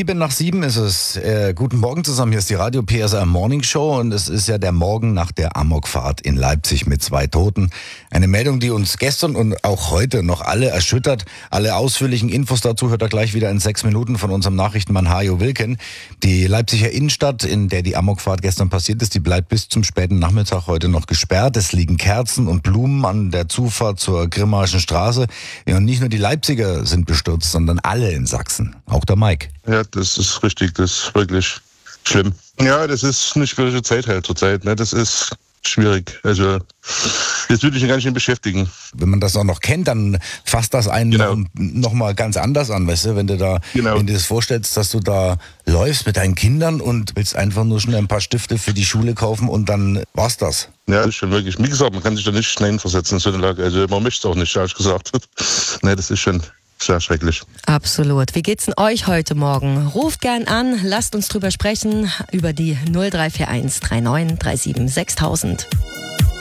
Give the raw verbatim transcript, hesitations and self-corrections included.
Sieben nach sieben ist es. Äh, guten Morgen zusammen, hier ist die Radio P S R Morning Show und es ist ja der Morgen nach der Amokfahrt in Leipzig mit zwei Toten. Eine Meldung, die uns gestern und auch heute noch alle erschüttert. Alle ausführlichen Infos dazu hört ihr gleich wieder in sechs Minuten von unserem Nachrichtenmann Hajo Wilken. Die Leipziger Innenstadt, in der die Amokfahrt gestern passiert ist, die bleibt bis zum späten Nachmittag heute noch gesperrt. Es liegen Kerzen und Blumen an der Zufahrt zur Grimmaischen Straße. Ja, und nicht nur die Leipziger sind bestürzt, sondern alle in Sachsen. Auch der Mike. Ja, das ist richtig, das ist wirklich schlimm. Ja, das ist eine schwierige Zeit halt zurzeit, ne? Das ist schwierig. Also, das würde ich gar nicht mehr beschäftigen. Wenn man das auch noch kennt, dann fasst das einen genau. noch, noch mal ganz anders an, weißt du? Wenn du da, genau. wenn du dir das vorstellst, dass du da läufst mit deinen Kindern und willst einfach nur schnell ein paar Stifte für die Schule kaufen und dann war's das. Ja, das ist schon wirklich, wie gesagt, man kann sich da nicht hineinversetzen in so eine Lage. Also, man möchte es auch nicht, ehrlich gesagt. Ne, das ist schon sehr schrecklich. Absolut. Wie geht's denn euch heute Morgen? Ruft gern an, lasst uns drüber sprechen, über die null drei vier eins drei neun drei sieben sechstausend.